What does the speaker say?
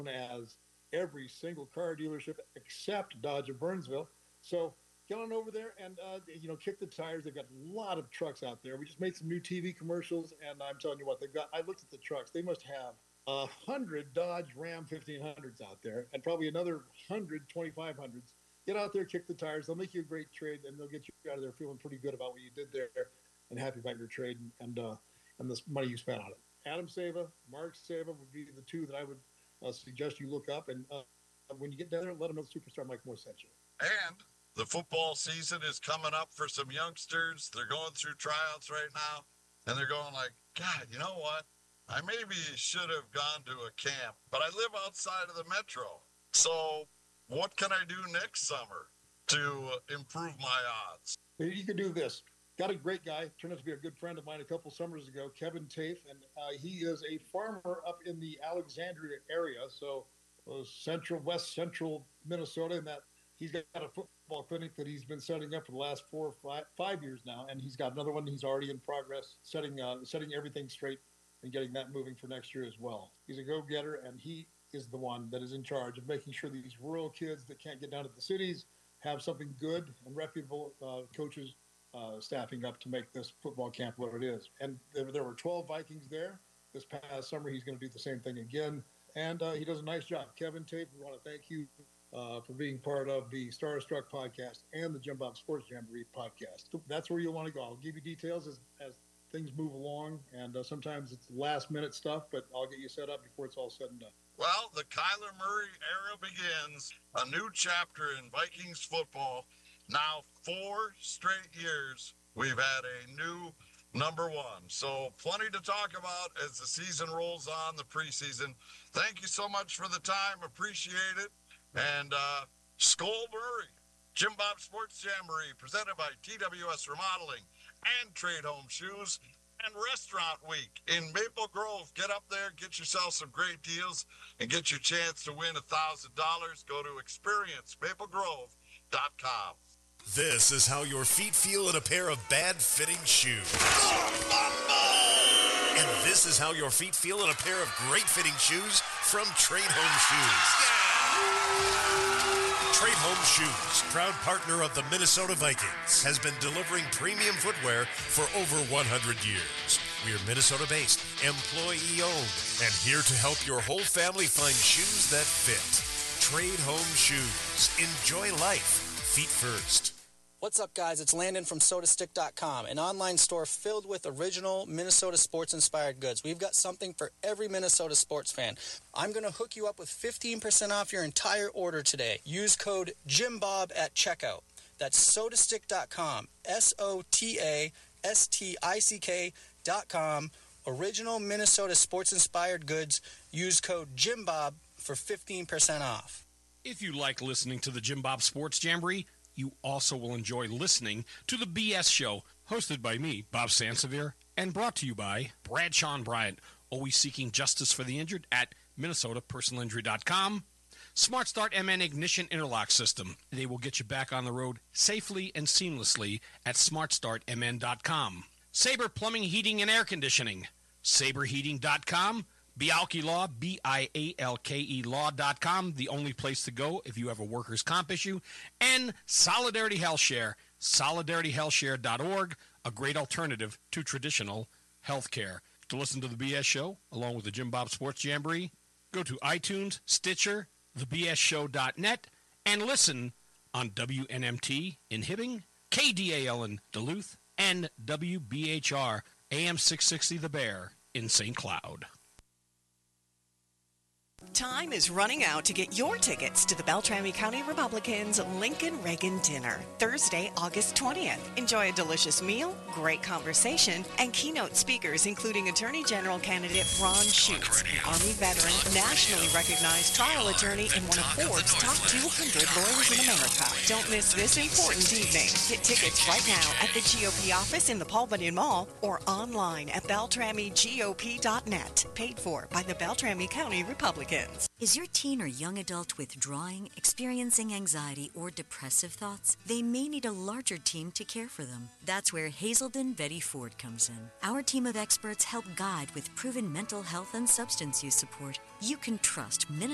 as every single car dealership except Dodge of Burnsville. So get on over there and kick the tires. They've got a lot of trucks out there. We just made some new TV commercials, and I'm telling you what, they've got. I looked at the trucks. They must have 100 Dodge Ram 1500s out there, and probably another 100 2500s. Get out there, kick the tires. They'll make you a great trade, and they'll get you out of there feeling pretty good about what you did there, and happy about your trade and the money you spent on it. Adam Seva, Mark Seva would be the two that I would suggest you look up. And when you get down there, let them know Superstar Mike Moore sent you. And the football season is coming up for some youngsters. They're going through tryouts right now, and they're going like, God, you know what? I maybe should have gone to a camp, but I live outside of the metro. So what can I do next summer to improve my odds? You can do this. Got a great guy, turned out to be a good friend of mine a couple summers ago, Kevin Tafe, and he is a farmer up in the Alexandria area, so west central Minnesota, and that he's got a football clinic that he's been setting up for the last 4 or 5 years now, and he's got another one he's already in progress, setting everything straight and getting that moving for next year as well. He's a go-getter, and he is the one that is in charge of making sure these rural kids that can't get down to the cities have something good and reputable coaches staffing up to make this football camp what it is. And there were 12 Vikings there. This past summer, he's going to do the same thing again. And he does a nice job. Kevin Tate, we want to thank you for being part of the Starstruck podcast and the Jim Bob Sports Jamboree podcast. That's where you'll want to go. I'll give you details as things move along. And sometimes it's last-minute stuff, but I'll get you set up before it's all said and done. Well, the Kyler Murray era begins. A new chapter in Vikings football. Now, 4 straight years, we've had a new number one. So plenty to talk about as the season rolls on, the preseason. Thank you so much for the time. Appreciate it. And Skol Murray, Jim Bob Sports Jamboree, presented by TWS Remodeling and Trade Home Shoes and Restaurant Week in Maple Grove. Get up there, get yourself some great deals, and get your chance to win $1,000. Go to experiencemaplegrove.com. This is how your feet feel in a pair of bad-fitting shoes. And this is how your feet feel in a pair of great-fitting shoes from Trade Home Shoes. Trade Home Shoes, proud partner of the Minnesota Vikings, has been delivering premium footwear for over 100 years. We are Minnesota-based, employee-owned, and here to help your whole family find shoes that fit. Trade Home Shoes. Enjoy life. Feet first. What's up, guys? It's Landon from SodaStick.com, an online store filled with original Minnesota sports-inspired goods. We've got something for every Minnesota sports fan. I'm going to hook you up with 15% off your entire order today. Use code JimBob at checkout. That's SodaStick.com, SodaStick.com. Original Minnesota sports-inspired goods. Use code JimBob for 15% off. If you like listening to the Jim Bob Sports Jamboree, you also will enjoy listening to the BS Show, hosted by me, Bob Sansevier, and brought to you by Bradshaw and Bryant, always seeking justice for the injured at MinnesotaPersonalInjury.com. Smart Start MN Ignition Interlock System. They will get you back on the road safely and seamlessly at SmartStartMN.com. Sabre Plumbing, Heating, and Air Conditioning. SaberHeating.com. Bialke Law, BIALKE Law.com, the only place to go if you have a workers' comp issue. And Solidarity Health Share, SolidarityHealthShare.org, a great alternative to traditional health care. To listen to the BS Show, along with the Jim Bob Sports Jamboree, go to iTunes, Stitcher, thebsshow.net, and listen on WNMT in Hibbing, KDAL in Duluth, and WBHR, AM 660 The Bear in St. Cloud. Time is running out to get your tickets to the Beltrami County Republicans Lincoln Reagan Dinner, Thursday, August 20th. Enjoy a delicious meal, great conversation, and keynote speakers including Attorney General candidate Ron Schutz, Army veteran, nationally recognized trial attorney, and one of Forbes' top 200 lawyers in America. Don't miss this important evening. Get tickets right now at the GOP office in the Paul Bunyan Mall or online at BeltramiGOP.net. Paid for by the Beltrami County Republicans. Is your teen or young adult withdrawing, experiencing anxiety, or depressive thoughts? They may need a larger team to care for them. That's where Hazelden Betty Ford comes in. Our team of experts help guide with proven mental health and substance use support. You can trust